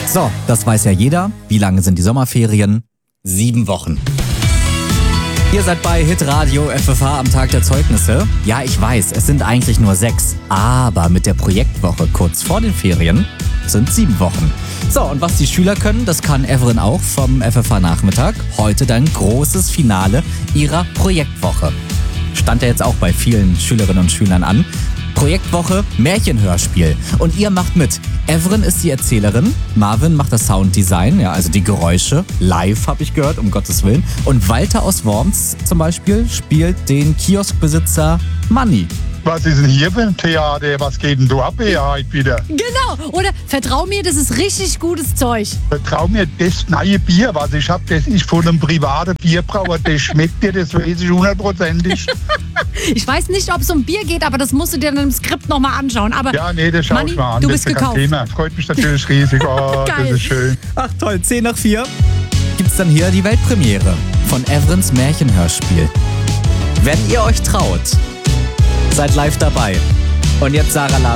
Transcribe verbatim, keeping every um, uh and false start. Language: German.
So, das weiß ja jeder. Wie lange sind die Sommerferien? Sieben Wochen. Ihr seid bei Hitradio F F H am Tag der Zeugnisse. Ja, ich weiß, es sind eigentlich nur sechs. Aber mit der Projektwoche kurz vor den Ferien sind sieben Wochen. So, und was die Schüler können, das kann Evren auch vom F F H-Nachmittag. Heute dann großes Finale ihrer Projektwoche. Stand ja jetzt auch bei vielen Schülerinnen und Schülern an. Projektwoche Märchenhörspiel. Und ihr macht mit. Evren ist die Erzählerin, Marvin macht das Sounddesign, ja, also die Geräusche. Live, habe ich gehört, um Gottes Willen. Und Walter aus Worms zum Beispiel spielt den Kioskbesitzer Manni. Was ist denn hier für ein Theater? Was geht denn da ab hier heute wieder? Genau, oder vertrau mir, das ist richtig gutes Zeug. Vertrau mir, das neue Bier, was ich hab, das ist von einem privaten Bierbrauer. Das schmeckt dir, das weiß ich hundertprozentig. Ich weiß nicht, ob es um Bier geht, aber das musst du dir dann im Skript nochmal anschauen. Aber ja, nee, das schau Manni, ich mal an. du das bist ist kein gekauft. Thema. Freut mich natürlich riesig. Oh, Geil. Das ist schön. Ach toll, zehn nach vier gibt's dann hier die Weltpremiere von Evrens Märchenhörspiel. Wenn ihr euch traut, seid live dabei. Und jetzt Sarah Larsen.